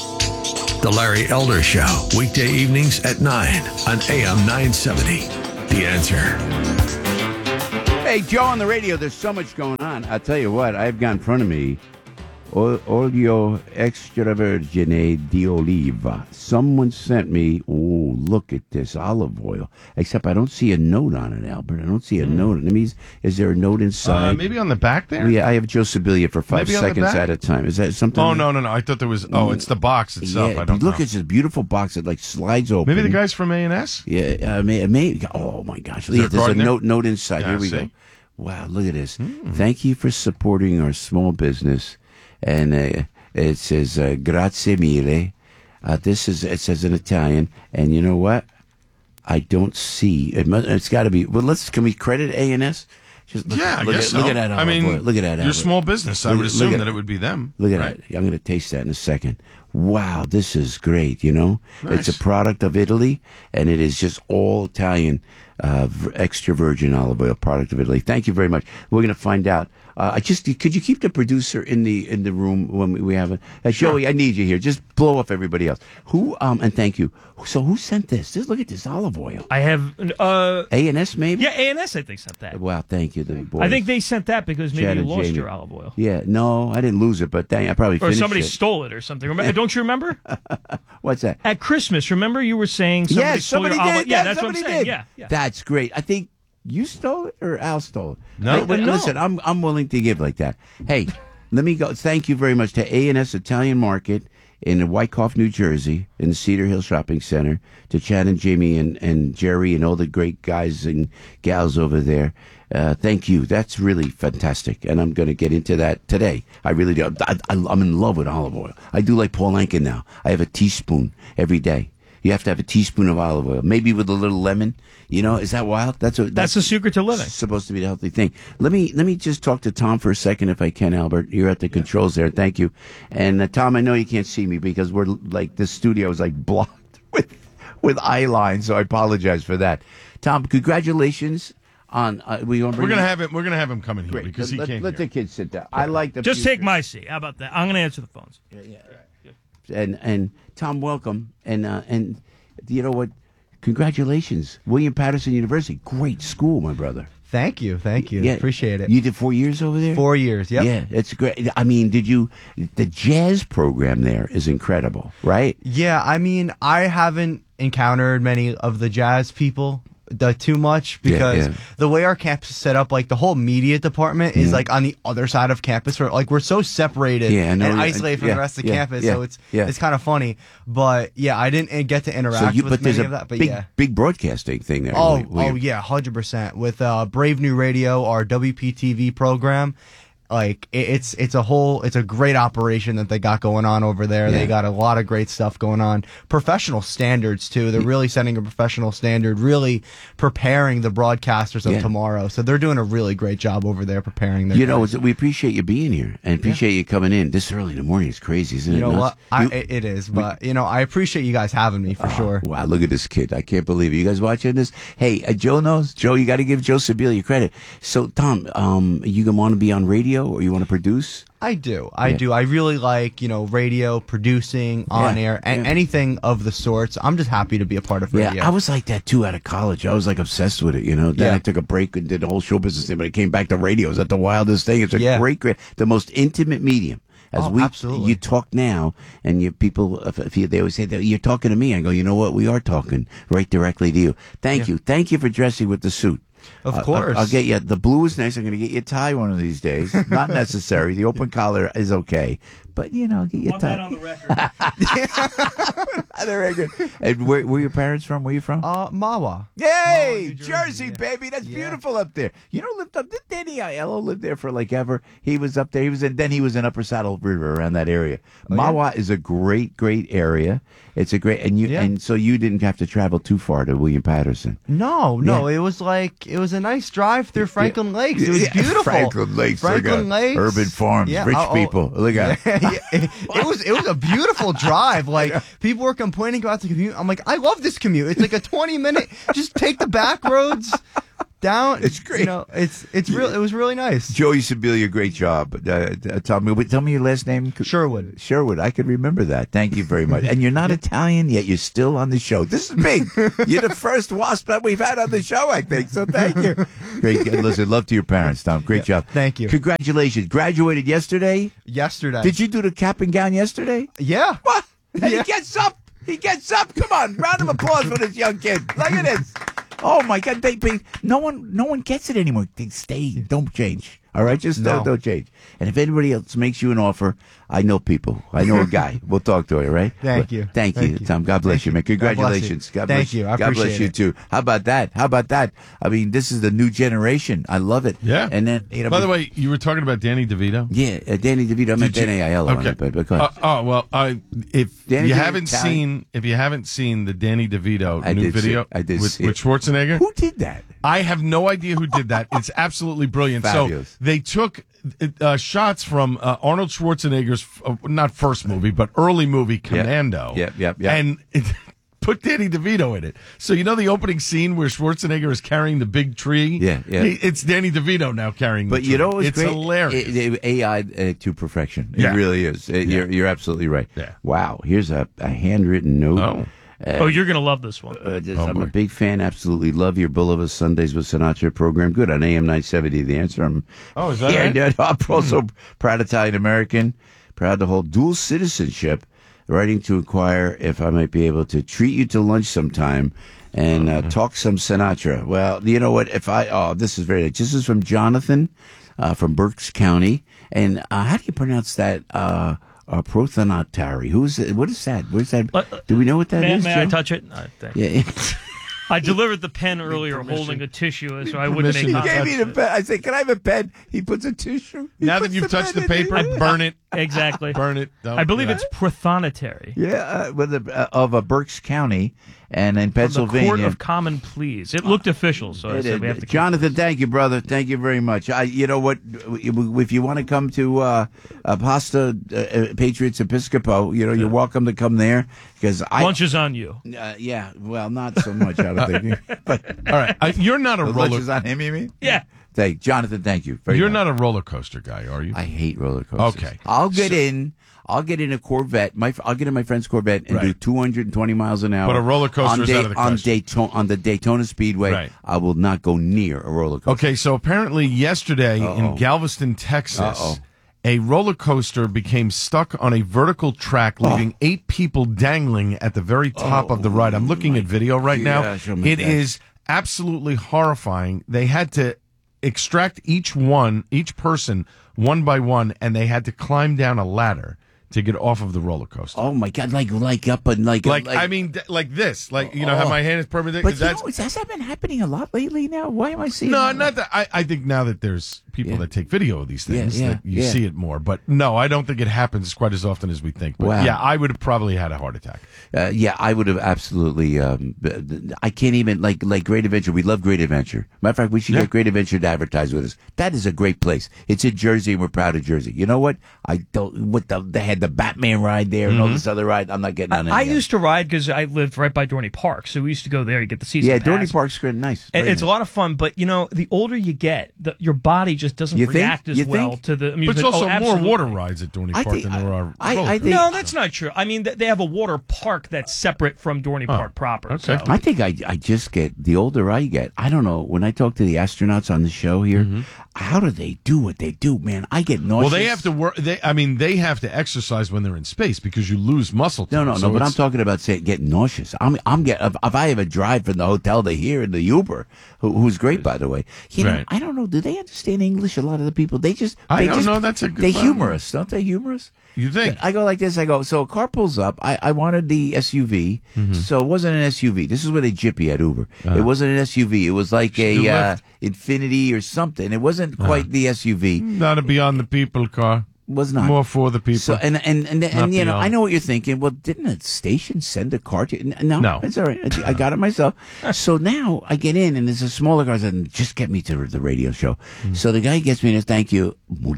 The Larry Elder Show, weekday evenings at nine on A M nine seventy. The Answer. Hey, Joe on the radio, there's so much going on. I'll tell you what, I've got in front of me Olio extravergine di oliva. Someone sent me, oh, look at this olive oil. Except I don't see a note on it, Albert. I don't see a mm. note. I mean, is there a note inside? Uh, maybe on the back there? Yeah, I have Joe Sibilia for five maybe seconds at a time. Is that something? Oh, like, no, no, no. I thought there was, oh, it's the box itself. Yeah, I don't look, know. it's this beautiful box that like slides open. Maybe the guys from A and S? Yeah, uh, may, may, oh my gosh. Yeah, there's a note, note inside. Yeah, Here we see? go. Wow, look at this. Mm. Thank you for supporting our small business. And uh, it says, uh, grazie mille. Uh, this is, it says in Italian. And you know what? I don't see, it must, it's got to be, well, let's, can we credit A and S? Just look, yeah, I look guess at, so. Look at that. I mean, boy. Look at that. Your Albert. small business, I Look would at- assume look at- that it would be them. Look at right? that. I'm going to taste that in a second. Wow, this is great, you know? Nice. It's a product of Italy, and it is just all Italian, uh, v- extra virgin olive oil, product of Italy. Thank you very much. We're going to find out. Uh, I just could you keep the producer in the in the room when we, we have it? Uh, Joey, I need you here. Just blow off everybody else. Who? Um, and thank you. So who sent this? Just look at this olive oil. I have uh A and S maybe. yeah, A and S I think sent that. Wow, thank you, the boys. I think they sent that because maybe Chad you and lost Jamie. your olive oil. Yeah, no, I didn't lose it, but dang, I probably Or finished somebody it. stole it or something. Remember, don't you remember? What's that? At Christmas, remember you were saying somebody Yes, stole somebody your olive did. Yeah, Yes, that's what I'm somebody saying. did. Yeah, yeah. That's great. I think you stole it or Al stole it. No. Hey, but No. listen, I'm I'm willing to give like that. Hey, let me go. Thank you very much to A and S Italian Market in Wyckoff, New Jersey, in the Cedar Hill Shopping Center, to Chad and Jamie and, and Jerry and all the great guys and gals over there. Uh, thank you. That's really fantastic. And I'm going to get into that today. I really do. I, I, I'm in love with olive oil. I do like Paul Anka now. I have a teaspoon every day. You have to have a teaspoon of olive oil, maybe with a little lemon. You know, is that wild? That's a, That's that's the secret to living. supposed to be the healthy thing. Let me let me just talk to Tom for a second, if I can, Albert. You're at the controls there. Thank you. And uh, Tom, I know you can't see me because we're like this studio is like blocked with with eye lines, so I apologize for that. Tom, congratulations on. Uh, we We're gonna have him. We're gonna have him come in here Great. because he let, can't. let hear. the kids sit down. I like the Just future. take my seat. How about that? I'm going to answer the phones. and and Tom, welcome. And uh, and you know what? Congratulations, William Patterson University. Great school, my brother. Thank you, thank you. Yeah. Appreciate it. You did four years over there. Four years, yep. Yeah, it's great. I mean, did you? The jazz program there is incredible, right? Yeah, I mean, I haven't encountered many of the jazz people the, too much because Yeah, yeah. the way our campus is set up, like the whole media department is Yeah. like on the other side of campus. Where like we're so separated Yeah, I know. and Yeah, isolated from yeah, the rest of yeah, campus, yeah, so it's yeah. it's kind of funny. But yeah, I didn't uh, get to interact So you, with but there's many a of that. But big, yeah. big broadcasting thing there. Oh, William. oh yeah, hundred percent. With uh, Brave New Radio, our W P T V program, like it, it's it's a whole it's a great operation that they got going on over there. Yeah. They got a lot of great stuff going on. Professional standards too. They're really setting a professional standard. Really preparing the broadcasters of Yeah. tomorrow. So they're doing a really great job over there preparing their. You know, guys. it's- we appreciate you being here and appreciate you coming in this early in the morning. It's crazy, isn't You it? know nuts? what? I, You- it it is, but you know, I appreciate you guys having me for sure. Wow, look at this kid. I can't believe it. You guys watching this? Hey, uh, Joe knows. Joe, you got to give Joe Sibilia credit. So, Tom, um, you going to want to be on radio or you want to produce? I do. I Yeah. do. I really like, you know, radio, producing, on Yeah, air, and yeah. anything of the sorts. I'm just happy to be a part of Yeah, radio. I was like that too out of college. I was like obsessed with it, you know. Then Yeah. I took a break and did the whole show business thing, but it came back to radio. Is that the wildest thing? It's a Yeah. great, great, the most intimate medium. As Oh, we, absolutely. you talk now, and you people, if, if you, they always say that you're talking to me. I go, you know what? We are talking right directly to you. Thank you, thank you for dressing with the suit. Of I'll- course. I'll, I'll get you. The blue is nice. I'm going to get you a tie one of these days. Not necessary. The open collar is okay, but you know, I'll get you a Want that tie. on the record. Very good. And where, where your parents from? Where you from? uh, Mawa. Yay, New Jersey, Jersey, yeah. baby. That's Yeah. beautiful up there. You know, lived up. Did Danny Aiello live there for like ever? He was up there. He was in. Then he was in Upper Saddle River around that area. Oh, yeah? Mawa is a great, great area. It's a great, and you, Yeah. and so you didn't have to travel too far to William Patterson. No, no, Yeah. it was like it was a nice drive through Franklin Lakes. It was Yeah, beautiful. Franklin Lakes, Franklin look at Lakes, urban farms, Yeah, rich oh, oh. people. Look at it. Yeah, it, it was it was a beautiful drive. Like people were complaining about the commute. I'm like, I love this commute. It's like a twenty minute. Just take the back roads down. It's great. You know, it's it's real. It was really nice. Joey Sibilia, great job. Uh, uh, tell me, wait, tell me your last name. Sherwood. Sherwood. I could remember that. Thank you very much. And you're not Italian yet. You're still on the show. This is big. You're the first wasp that we've had on the show, I think. So thank you. Great. Listen, love to your parents, Tom. Great job. thank you. Congratulations. Graduated yesterday. Yesterday. Did you do the cap and gown yesterday? Yeah. What? And Yeah. he gets up. He gets up. Come on. Round of applause for this young kid. Look at this. Oh my God! They, they, no one, no one gets it anymore. They stay. Don't change. All right, just No. don't, don't change. And if anybody else makes you an offer, I know people. I know a guy. We'll talk to you, right? Thank But you. Thank, Thank you, you. Tom. God bless you, man. God bless you. Congratulations. God bless Thank you. I God bless appreciate you it. too. How about that? How about that? I mean, this is the new generation. I love it. Yeah. And then, you know, By the way, you were talking about Danny DeVito. yeah, uh, Danny DeVito. I meant Did you- Danny Aiello. on it, but, but go ahead. Uh, oh well, I if Danny you DeVito haven't Italian? seen if you haven't seen the Danny DeVito I new did see video it. I did with, see with it. Schwarzenegger, Who did that? I have no idea who did that. It's absolutely brilliant. Fabulous. So they took uh, shots from uh, Arnold Schwarzenegger's uh, not first movie but early movie Commando. Yep, yep, yep. And it, put Danny DeVito in it. So you know the opening scene where Schwarzenegger is carrying the big tree. Yeah, yeah. He- it's Danny DeVito now carrying. But the you tree. know what's it's great? hilarious. It- it- A I uh, to perfection. It Yeah. really is. It- Yeah. You're, you're absolutely right. Yeah. Wow. Here's a, a handwritten note. Oh. Oh, you're going to love this one. Uh, just- Oh, I'm boy. a big fan. Absolutely love your Boulevard Sundays with Sinatra program. Good on A M nine seventy. The answer. I'm, Oh, is that yeah, right? yeah, I'm also proud Italian American. Proud to hold dual citizenship. Writing to inquire if I might be able to treat you to lunch sometime and uh, talk some Sinatra. Well, you know what? If I oh, this is very. This is from Jonathan uh, from Berks County. And uh, how do you pronounce that? Uh, uh, Prothanatari. Who's it? What is that? What is that? Uh, Do we know what that May, is? may I Joe? touch it? Uh, thank you. Yeah. I delivered the pen earlier holding a tissue, so I wouldn't make Permission. He contact. gave me the pen. I said, "Can I have a pen?" He puts a tissue. He Now that puts you've touched the pen in paper, it. burn it. Exactly. Burn it. Don't- I believe yeah. it's prothonotary. Yeah, uh, with a, uh, of a Berks County, and in From the Pennsylvania. Court of Common Pleas. It looked official, so I It said is. we have to. Jonathan, thank you, brother. Thank you very much. I, you know what? If you want to come to uh, uh, Pasta uh, Patriots Episcopo, you know you're welcome to come there because I. Lunch is on you. Uh, yeah, well, not so much. I don't think. But All right. I, you're not a the roller. lunch is on him. You mean? Yeah. Thank Jonathan. Thank you. Very You're much. not a roller coaster guy, are you? I hate roller coasters. Okay. I'll get So- in. I'll get in a Corvette. My, I'll get in my friend's Corvette and Right. do two hundred twenty miles an hour. But a roller coaster on is out of the on question. Daytona on the Daytona Speedway. Right. I will not go near a roller coaster. Okay, so apparently yesterday Uh-oh. in Galveston, Texas, Uh-oh. a roller coaster became stuck on a vertical track, leaving eight people dangling at the very top of the ride. I'm looking at video right now. gosh, oh my It gosh. is absolutely horrifying. They had to extract each one, each person, one by one, and they had to climb down a ladder to get off of the roller coaster. Oh my God! Like like up and like Like, I mean, d- like this, like you know, have my hand is perpendicular. But you That's know, has that been happening a lot lately? Now, why am I seeing? no, that? not that. I, I think now that there's people Yeah. that take video of these things, Yeah, yeah, that you yeah. see it more. But no, I don't think it happens quite as often as we think. But Wow. yeah, I would have probably had a heart attack. Uh, yeah, I would have absolutely. Um, I can't even like like Great Adventure. We love Great Adventure. Matter of fact, we should Yeah. get Great Adventure to advertise with us. That is a great place. It's in Jersey, and we're proud of Jersey. You know what? I don't. What the they had the Batman ride there and all this other ride. I'm not getting on it. I used to ride because I lived right by Dorney Park, so we used to go there. You get the season Yeah, pass. Dorney Park's good. Nice. And Very it's a nice. lot of fun, but you know, the older you get, the, your body just doesn't You think? react as You well think? to the But amusement. it's also Oh, more absolutely. water rides at Dorney I Park think- than there are. I- roller I think- coasters. No, that's not true. I mean, th- they have a water park that's separate from Dorney Park proper. okay. So. I think I, I just get, the older I get, I don't know, when I talk to the astronauts on the show here, how do they do what they do, man? I get nauseous. Well, they have to work. They, I mean, they have to exercise when they're in space because you lose muscle. No, tone. no, no, So but I'm it's- talking about say, getting nauseous. I'm, I'm getting, if, if I have a drive from the hotel to here in the Uber, who, who's great, by the way, you know, Right. I don't know, do they understand English, a lot of the people? They just, I they don't just, know, that's a good They problem. humor us, don't they humor us? You think? I go like this. I go. So a car pulls up. I, I wanted the S U V. Mm-hmm. So it wasn't an S U V. This is where they jippy at Uber. Uh-huh. It wasn't an S U V. It was like do a uh, lift. Infinity or something. It wasn't quite the S U V. Not a beyond the people car. Was not. More for the people. So and and and, and, Not you know, beyond. I know what you're thinking. Well, didn't a station send a car to you? No, No. it's all right. I I got it myself. So now I get in, and there's a smaller car. And just get me to the radio show. Hmm. So the guy gets me, and thank you.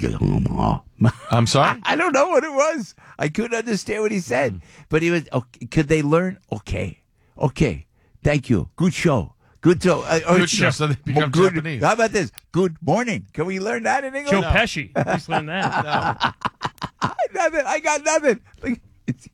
I'm sorry. I don't know what it was. I couldn't understand what he said. But he was, okay, could they learn? Okay. Okay. Thank you. Good show. Good show. Uh, or- Good show, so they become good, Japanese. How about this? Good morning. Can we learn that in English? Joe Pesci. Please learn that. Nothing. I got nothing. Like, it's,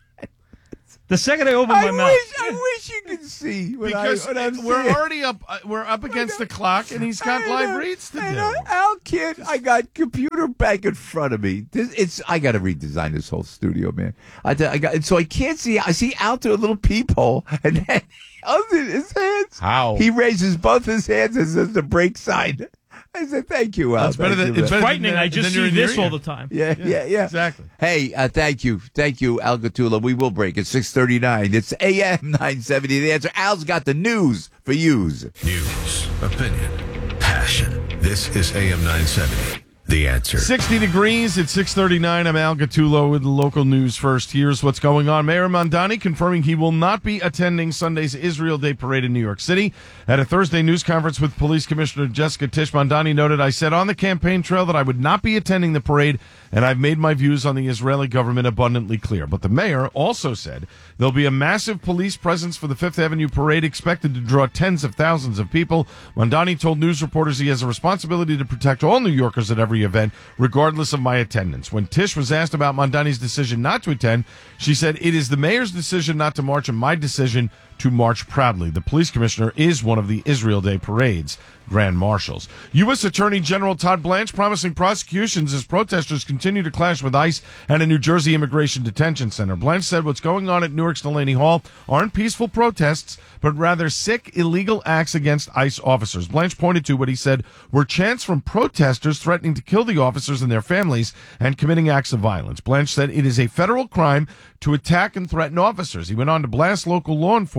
The second I open I my wish, mouth. I wish you could see what, Because I, what I'm we're saying. already up. Uh, we're up against the clock, and he's got I live know, reads to I do. know. Al kid, I got computer back in front of me. This, it's I got to redesign this whole studio, man. I, I got so I can't see. I see Al through a little peephole, and then other his hands. How? He raises both his hands as as the break sign. I said, "Thank you, Al." That's better Thank than- you, it's man." better Frightening. than- I just then you're see in your this all ear. the time. Yeah, yeah, yeah. Exactly. Hey, uh, thank you. Thank you, Al Gatula. We will break at six thirty-nine. It's A M nine seventy. The Answer. Al's got the news for yous. News, opinion, passion. This is A M nine seventy. The Answer. sixty degrees at six thirty-nine. I'm Al Gattulo with the local news first. Here's what's going on. Mayor Mondani confirming he will not be attending Sunday's Israel Day Parade in New York City. At a Thursday news conference with Police Commissioner Jessica Tisch, Mondani noted, I said on the campaign trail that I would not be attending the parade, and I've made my views on the Israeli government abundantly clear. But the mayor also said there'll be a massive police presence for the Fifth Avenue Parade expected to draw tens of thousands of people. Mondani told news reporters he has a responsibility to protect all New Yorkers at every event, regardless of my attendance. When Tisch was asked about Mondani's decision not to attend, she said, it is the mayor's decision not to march and my decision to march proudly. The police commissioner is one of the Israel Day Parade's grand marshals. U S. Attorney General Todd Blanche promising prosecutions as protesters continue to clash with ICE and a New Jersey immigration detention center. Blanche said what's going on at Newark's Delaney Hall aren't peaceful protests, but rather sick, illegal acts against ICE officers. Blanche pointed to what he said were chants from protesters threatening to kill the officers and their families and committing acts of violence. Blanche said it is a federal crime to attack and threaten officers. He went on to blast local law enforcement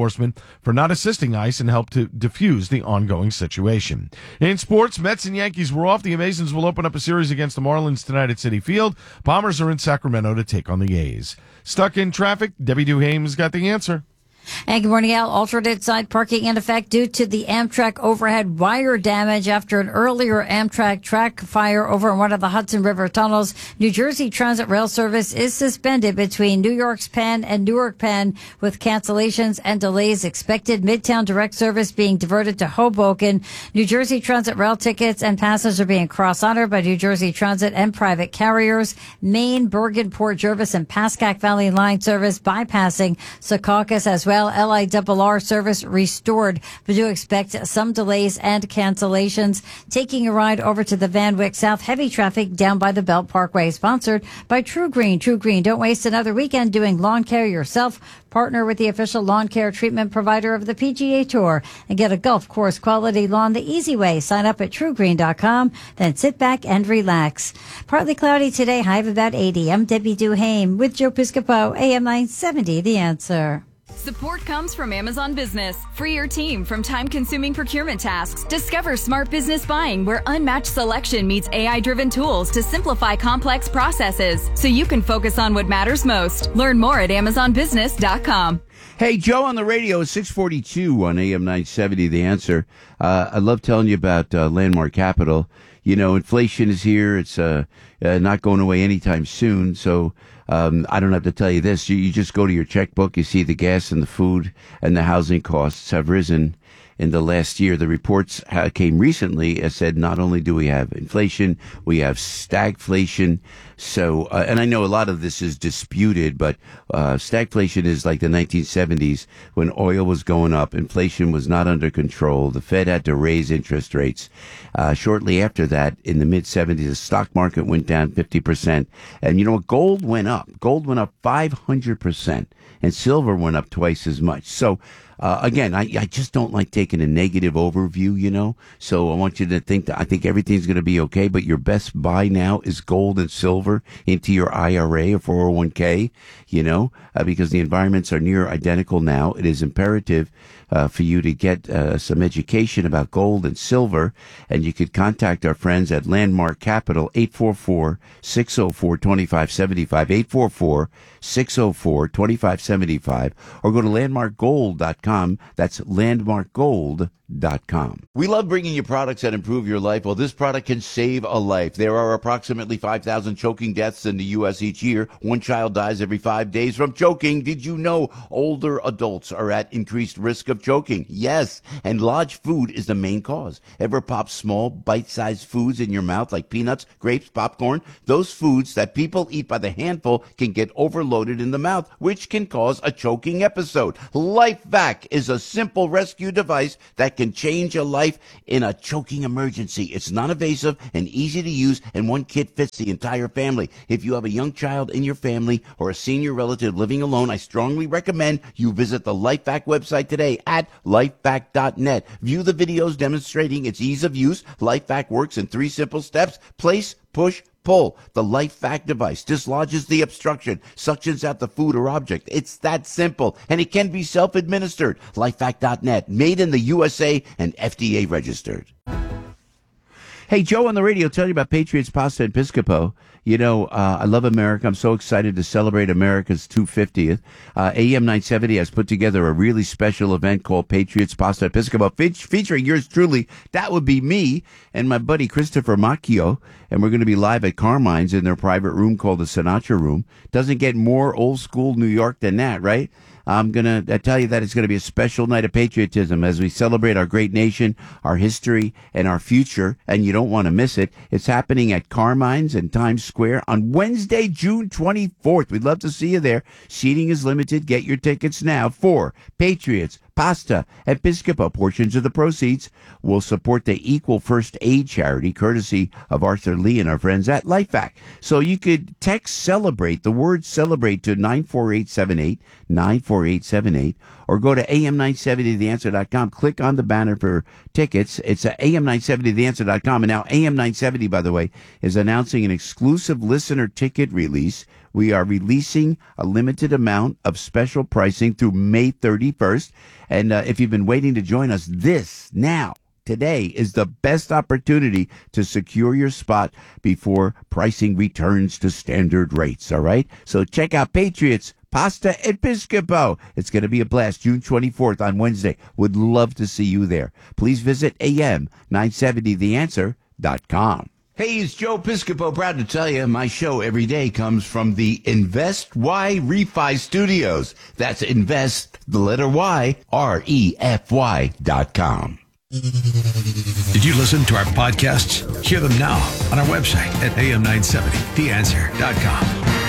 enforcement for not assisting ICE and help to defuse the ongoing situation. In sports, Mets and Yankees were off. The Amazons will open up a series against the Marlins tonight at Citi Field. Bombers are in Sacramento to take on the A's. Stuck in traffic? Debbie Duhame's got the answer. And good morning, Al. Alternate side parking in effect due to the Amtrak overhead wire damage after an earlier Amtrak track fire over one of the Hudson River tunnels. New Jersey Transit Rail Service is suspended between New York's Penn and Newark Penn with cancellations and delays expected. Midtown direct service being diverted to Hoboken. New Jersey Transit rail tickets and passes are being cross-honored by New Jersey Transit and private carriers. Maine, Bergen, Port Jervis, and Pascack Valley line service bypassing Secaucus as well. L I R R service restored, but do expect some delays and cancellations. Taking a ride over to the Van Wyck South, heavy traffic down by the Belt Parkway, sponsored by True Green. True Green, don't waste another weekend doing lawn care yourself. Partner with the official lawn care treatment provider of the P G A Tour and get a golf course quality lawn the easy way. Sign up at true green dot com, then sit back and relax. Partly cloudy today, high of about eighty. I'm Debbie Duhame with Joe Piscopo, A M nine seventy, The Answer. Support comes from Amazon Business. Free your team from time-consuming procurement tasks. Discover smart business buying where unmatched selection meets A I-driven tools to simplify complex processes so you can focus on what matters most. Learn more at amazon business dot com. Hey, Joe on the radio is six forty-two on A M nine seventy, The Answer. Uh, I love telling you about uh, Landmark Capital. You know, inflation is here. It's uh, uh, not going away anytime soon. So um, I don't have to tell you this. You, you just go to your checkbook. You see the gas and the food and the housing costs have risen in the last year. The reports ha- came recently and said not only do we have inflation, we have stagflation. So, uh, and I know a lot of this is disputed, but uh, stagflation is like the nineteen seventies when oil was going up. Inflation was not under control. The Fed had to raise interest rates. Uh, shortly after that, in the mid seventies, the stock market went down fifty percent. And you know what? Gold went up. Gold went up five hundred percent. And silver went up twice as much. So, Uh, again, I, I just don't like taking a negative overview, you know, so I want you to think that I think everything's going to be okay, but your best buy now is gold and silver into your I R A or four oh one k, you know, uh, because the environments are near identical now. It is imperative uh, for you to get uh, some education about gold and silver, and you could contact our friends at Landmark Capital, eight four four, six oh four, two five seven five, eight four four, six oh four, two five seven five, or go to landmark gold dot com. That's landmark gold dot com. We love bringing you products that improve your life. Well, this product can save a life. There are approximately five thousand choking deaths in the U S each year. One child dies every five days from choking. Did you know older adults are at increased risk of choking? Yes, and large food is the main cause. Ever pop small, bite-sized foods in your mouth like peanuts, grapes, popcorn? Those foods that people eat by the handful can get overloaded in the mouth, which can cause a choking episode. LifeVac is a simple rescue device that can change a life in a choking emergency. It's non-invasive and easy to use, and one kit fits the entire family. If you have a young child in your family or a senior relative living alone, I strongly recommend you visit the LifeVac website today at lifevac dot net. View the videos demonstrating its ease of use. LifeVac works in three simple steps: place, push, pull. The LifeVac device dislodges the obstruction, suctions out the food or object. It's that simple, and it can be self-administered. lifevac dot net, made in the U S A and F D A registered. Hey, Joe on the radio, tell you about Patriots Pasta and Piscopo. You know, uh, I love America. I'm so excited to celebrate America's two hundred fiftieth. Uh, A M nine seventy has put together a really special event called Patriots Pasta and Piscopo, fe- featuring yours truly. That would be me and my buddy Christopher Macchio. And we're going to be live at Carmine's in their private room called the Sinatra Room. Doesn't get more old school New York than that, right? I'm going to tell you that it's going to be a special night of patriotism as we celebrate our great nation, our history, and our future, and you don't want to miss it. It's happening at Carmine's in Times Square on Wednesday, June twenty-fourth. We'd love to see you there. Seating is limited. Get your tickets now for Patriots Pasta and Piscopo. Portions of the proceeds will support the Equal First Aid charity, courtesy of Arthur Lee and our friends at LifeVac. So you could text CELEBRATE, the word CELEBRATE, to nine four eight seven eight, nine four eight seven eight, or go to A M nine seventy the answer dot com. Click on the banner for tickets. It's at A M nine seventy the answer dot com. And now A M nine seventy, by the way, is announcing an exclusive listener ticket release. We are releasing a limited amount of special pricing through May thirty-first. And uh, if you've been waiting to join us, this now, today is the best opportunity to secure your spot before pricing returns to standard rates. All right. So check out Patriots Pasta Episcopo. It's going to be a blast. June twenty-fourth on Wednesday. Would love to see you there. Please visit A M nine seventy the answer dot com. Hey, it's Joe Piscopo. Proud to tell you my show every day comes from the Invest Y Refi Studios. That's Invest, the letter Y, R E F Y dot com. Did you listen to our podcasts? Hear them now on our website at A M nine seventy the answer dot com.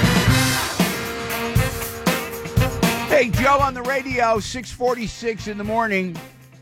Hey, Joe on the radio, six forty-six in the morning.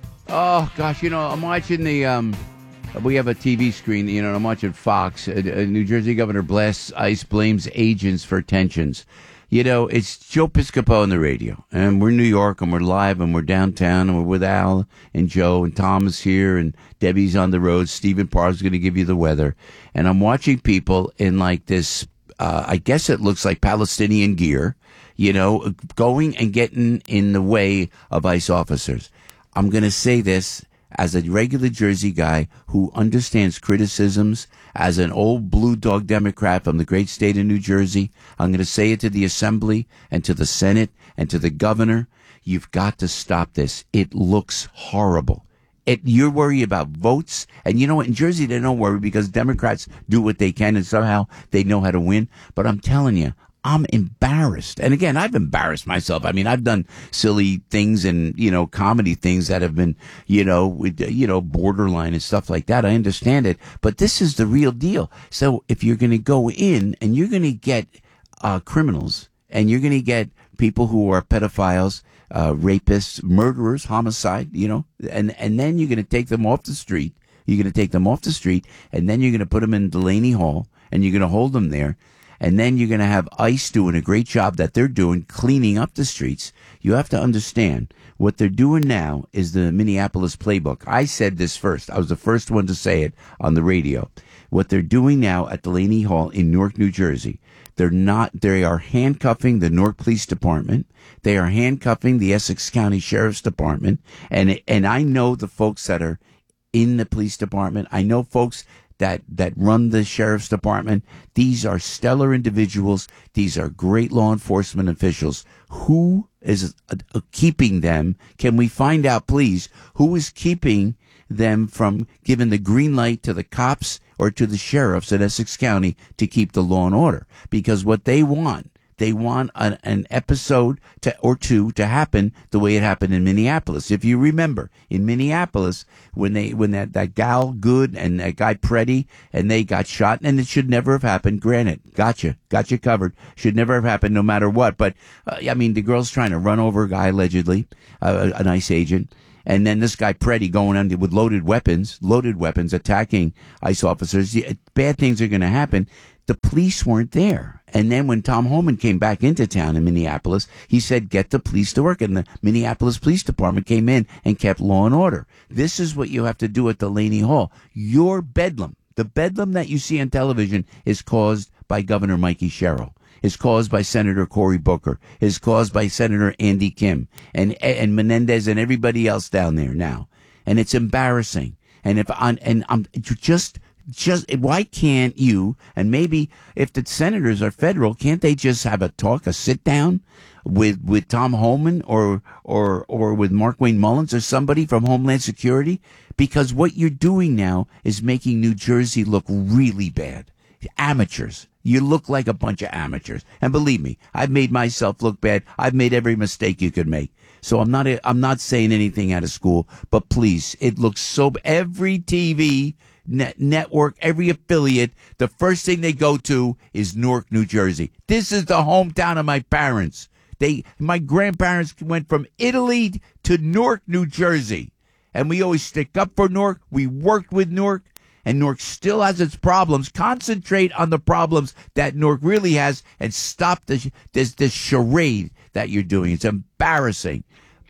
Oh, gosh, you know, I'm watching the, um, we have a T V screen, you know, I'm watching Fox. Uh, New Jersey Governor blasts ICE, blames agents for tensions. You know, it's Joe Piscopo on the radio, and we're in New York, and we're live, and we're downtown, and we're with Al and Joe, and Tom is here, and Debbie's on the road. Stephen Parr's going to give you the weather. And I'm watching people in like this, uh, I guess it looks like Palestinian gear, you know, going and getting in the way of ICE officers. I'm going to say this as a regular Jersey guy who understands criticisms, as an old blue dog Democrat from the great state of New Jersey. I'm going to say it to the Assembly and to the Senate and to the governor. You've got to stop this. It looks horrible. It, you're worried about votes. And you know what? In Jersey, they don't worry because Democrats do what they can and somehow they know how to win. But I'm telling you, I'm embarrassed. And again, I've embarrassed myself. I mean, I've done silly things and, you know, comedy things that have been, you know, with, you know, borderline and stuff like that. I understand it. But this is the real deal. So if you're going to go in and you're going to get uh, criminals and you're going to get people who are pedophiles, uh, rapists, murderers, homicide, you know, and, and then you're going to take them off the street. You're going to take them off the street and then you're going to put them in Delaney Hall and you're going to hold them there. And then you're going to have ICE doing a great job that they're doing cleaning up the streets. You have to understand what they're doing now is the Minneapolis playbook. I said this first. I was the first one to say it on the radio. What they're doing now at Delaney Hall in Newark, New Jersey, they're not, they are handcuffing the Newark Police Department. They are handcuffing the Essex County Sheriff's Department. And, and I know the folks that are in the police department. I know folks that that run the sheriff's department. These are stellar individuals. These are great law enforcement officials. Who is uh, uh, keeping them? Can we find out, please, who is keeping them from giving the green light to the cops or to the sheriffs at Essex County to keep the law and order? Because what they want, they want an, an episode to, or two to happen the way it happened in Minneapolis. If you remember, in Minneapolis, when they when that, that gal Good and that guy Preddy, and they got shot, and it should never have happened. Granted, gotcha, got you covered. Should never have happened no matter what. But, uh, I mean, the girl's trying to run over a guy, allegedly, uh, an ICE agent. And then this guy Preddy going on with loaded weapons, loaded weapons, attacking ICE officers. Bad things are going to happen. The police weren't there. And then when Tom Homan came back into town in Minneapolis, he said, get the police to work. And the Minneapolis Police Department came in and kept law and order. This is what you have to do at Delaney Hall. Your bedlam, the bedlam that you see on television is caused by Governor Mikey Sherrill, is caused by Senator Cory Booker, is caused by Senator Andy Kim and, and Menendez and everybody else down there now. And it's embarrassing. And if on, and I'm just, Just why can't you, and maybe if the senators are federal, can't they just have a talk, a sit down with with Tom Homan or or or with Markwayne Mullins or somebody from Homeland Security? Because what you're doing now is making New Jersey look really bad. Amateurs. You look like a bunch of amateurs. And believe me, I've made myself look bad. I've made every mistake you could make. So I'm not I'm not saying anything out of school, but please, it looks so every T V Net, network, every affiliate, the first thing they go to is Newark, New Jersey. This is the hometown of my parents. They, my grandparents went from Italy to Newark, New Jersey. And we always stick up for Newark. We worked with Newark. And Newark still has its problems. Concentrate on the problems that Newark really has and stop this, this, this charade that you're doing. It's embarrassing.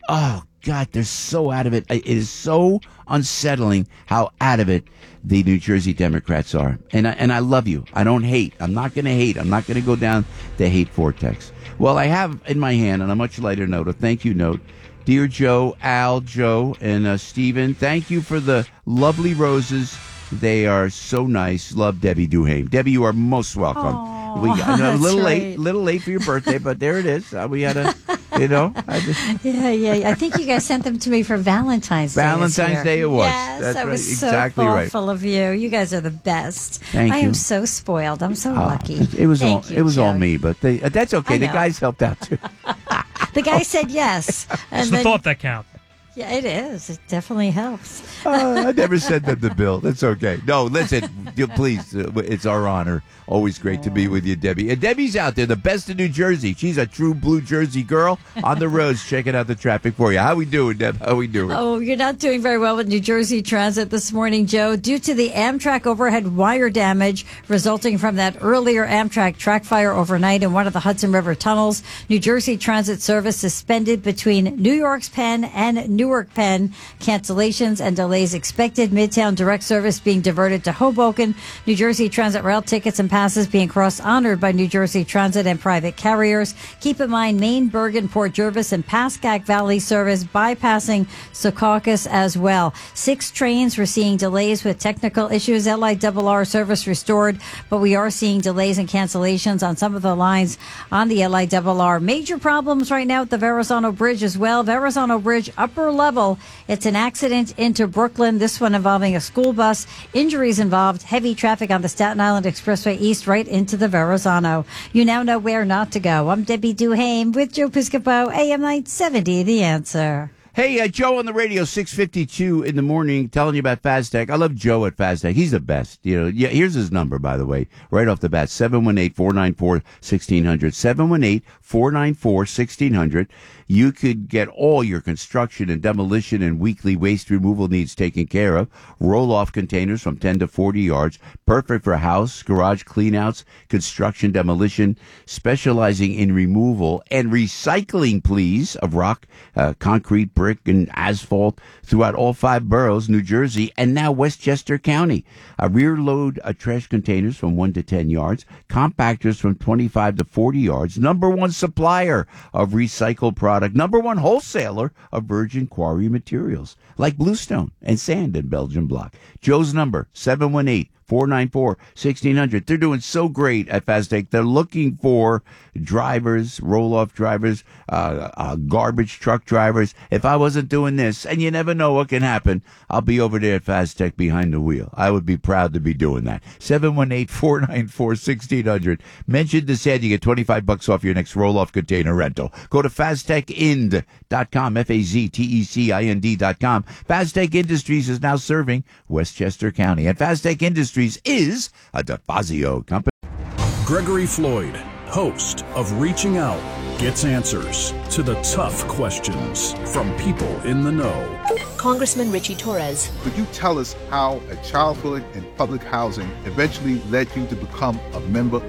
oh, God, they're so out of it. It is so unsettling how out of it the New Jersey Democrats are. And I, and I love you. I don't hate. I'm not going to hate. I'm not going to go down the hate vortex. Well, I have in my hand, on a much lighter note, a thank you note. Dear Joe, Al, Joe, and uh, Stephen, thank you for the lovely roses. They are so nice. Love, Debbie Duhame. Debbie, you are most welcome. Aww, we got a little that's late, right. little late for your birthday, but there it is. Uh, we had a, you know, I just, Yeah, yeah. I think you guys sent them to me for Valentine's Day. this Valentine's year. Day it was. Yes, That's that right. was so Exactly right. thoughtful of you. You guys are the best. Thank I you. am so spoiled. I'm so uh, lucky. it, it was Thank all, you, it was all Joe. me, but they, uh, that's okay. I The know. guys helped out too. The guy said yes. And It's the then- thought that counts. Yeah, it is. It definitely helps. Uh, I never sent them the bill. That's okay. No, listen, you- please. Uh, it's our honor. Always great to be with you, Debbie. And Debbie's out there, the best in New Jersey. She's a true blue Jersey girl on the roads, checking out the traffic for you. How we doing, Deb? How we doing? Oh, you're not doing very well with New Jersey Transit this morning, Joe. Due to the Amtrak overhead wire damage resulting from that earlier Amtrak track fire overnight in one of the Hudson River tunnels, New Jersey Transit service suspended between New York's Penn and Newark Penn. Cancellations and delays expected. Midtown direct service being diverted to Hoboken. New Jersey Transit rail tickets and passes being cross-honored by New Jersey Transit and private carriers. Keep in mind, Maine, Bergen, Port Jervis, and Pascack Valley service bypassing Secaucus as well. Six trains were seeing delays with technical issues. L I R R service restored, but we are seeing delays and cancellations on some of the lines on the L I R R. Major problems right now at the Verrazano Bridge as well. Verrazano Bridge, upper level. It's an accident into Brooklyn, this one involving a school bus. Injuries involved. Heavy traffic on the Staten Island Expressway East right into the Verrazano. You now know where not to go. I'm Debbie Duhame with Joe Piscopo, A M nine seventy, The Answer. Hey, uh, Joe on the radio, six fifty-two in the morning, telling you about Faztech. I love Joe at Faztech. He's the best. You know, yeah, here's his number, by the way, right off the bat, seven one eight, four nine four, one six zero zero, seven one eight, four nine four, one six zero zero. You could get all your construction and demolition and weekly waste removal needs taken care of. Roll-off containers from ten to forty yards, perfect for house, garage cleanouts, construction, demolition, specializing in removal and recycling, please, of rock, uh, concrete, brick, and asphalt throughout all five boroughs, New Jersey, and now Westchester County. Uh, rear load uh, trash containers from one to ten yards, compactors from twenty-five to forty yards, number one supplier of recycled products. Product, number one wholesaler of virgin quarry materials like bluestone and sand and Belgian block. Joe's number, seven one eight, four nine four, one six zero zero. They're doing so great at Faztech. They're looking for drivers, roll-off drivers, uh, uh, garbage truck drivers. If I wasn't doing this, and you never know what can happen, I'll be over there at Faztech behind the wheel. I would be proud to be doing that. seven one eight, four nine four, one six zero zero. Mention this ad, you get twenty-five bucks off your next roll-off container rental. Go to faztech ind dot com, F A Z T E C I N D dot com. Faztech Industries is now serving Westchester County, and Faztech Industries is a DeFazio company. Gregory Floyd, host of Reaching Out, gets answers to the tough questions from people in the know. Congressman Richie Torres. Could you tell us how a childhood in public housing eventually led you to become a member